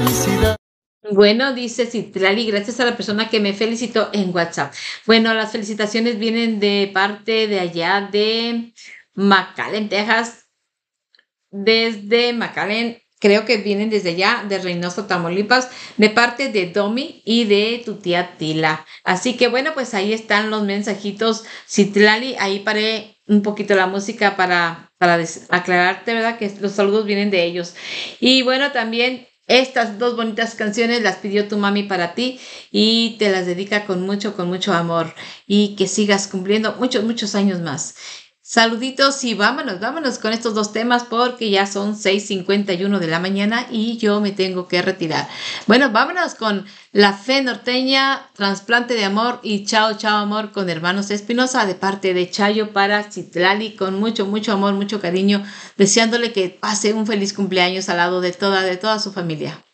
felicidad. Bueno, dice Citlali, gracias a la persona que me felicitó en WhatsApp. Bueno, las felicitaciones vienen de parte de allá de McAllen, Texas, desde McAllen, creo que vienen desde allá, de Reynoso, Tamaulipas, de parte de Domi y de tu tía Tila. Así que bueno, pues ahí están los mensajitos. Citlali, ahí paré un poquito la música para aclararte, ¿verdad? Que los saludos vienen de ellos. Y bueno, también estas dos bonitas canciones las pidió tu mami para ti y te las dedica con mucho amor y que sigas cumpliendo muchos, muchos años más. Saluditos y vámonos, vámonos con estos dos temas porque ya son 6:51 de la mañana y yo me tengo que retirar. Bueno, vámonos con La Fe Norteña, Trasplante de Amor y Chao, Chao Amor con Hermanos Espinosa de parte de Chayo para Citlali con mucho, mucho amor, mucho cariño, deseándole que pase un feliz cumpleaños al lado de toda su familia.